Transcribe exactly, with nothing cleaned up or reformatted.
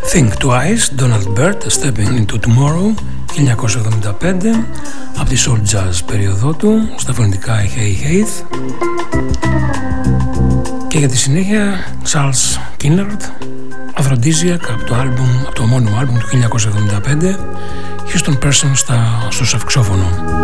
Think Twice, Donald Byrd, Stepping into Tomorrow, χίλια εννιακόσια εβδομήντα πέντε, από τη soul jazz περίοδό του, στα φωνητικά η Hey Haith. Και για τη συνέχεια Charles Kinnard, Aphrodisiac, από το, άλμπουμ, από το ομώνυμο άλμπουμ του χίλια εννιακόσια εβδομήντα πέντε, Houston Person στα, στο σαξόφωνο.